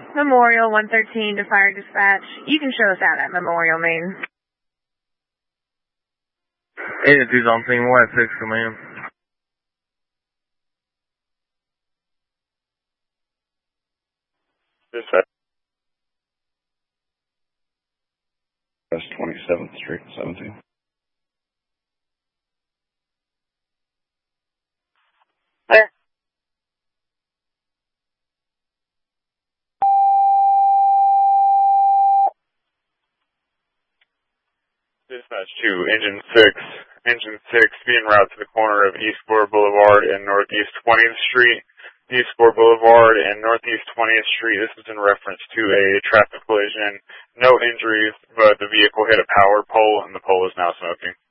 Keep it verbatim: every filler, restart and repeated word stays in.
Memorial one thirteen to Fire Dispatch. You can show us out at Memorial, Maine. eighty-two's on scene, White six command. Dispatch. That's twenty-seventh Street, seventeen. There. Dispatch two, Engine six. Engine six, being route to the corner of East Gore Boulevard and Northeast twentieth Street. East Gore Boulevard and Northeast twentieth Street. This is in reference to a traffic collision. No injuries, but the vehicle hit a power pole and the pole is now smoking.